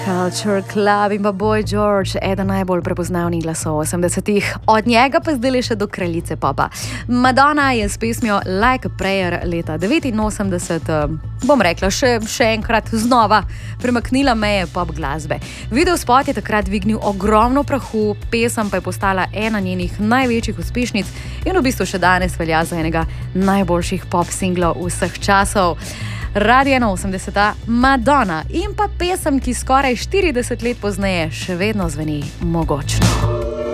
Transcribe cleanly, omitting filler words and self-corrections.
Culture Club in pa Boy George, eden najbolj prepoznavnih glasov 80-ih, od njega pa zdaj še do kraljice popa. Madonna je s pesmijo Like a Prayer leta 89, bom rekla, še enkrat znova premaknila meje pop glasbe. Videospot je takrat dvignil ogromno prahu, pesem pa je postala ena njenih največjih uspešnic in v bistvu še danes velja za enega najboljših pop singlov vseh časov. Radio 81, Madonna in pa pesem, ki skoraj 40 let pozneje še vedno zveni mogočno.